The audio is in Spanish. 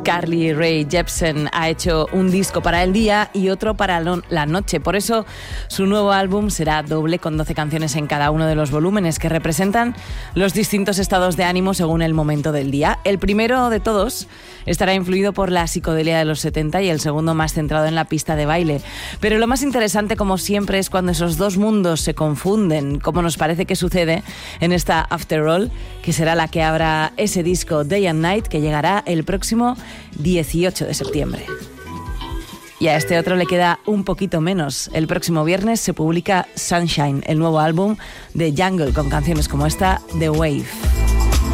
Carly Rae Jepsen ha hecho un disco para el día y otro para la noche. Por eso su nuevo álbum será doble, con 12 canciones en cada uno de los volúmenes, que representan los distintos estados de ánimo según el momento del día. El primero de todos estará influido por la psicodelia de los 70 y el segundo más centrado en la pista de baile. Pero lo más interesante, como siempre, es cuando esos dos mundos se confunden, como nos parece que sucede en esta After All, que será la que abra ese disco Day and Night, que llegará el próximo 18 de septiembre. Y a este otro le queda un poquito menos. El próximo viernes se publica Sunshine, el nuevo álbum de Jungle, con canciones como esta, The Wave.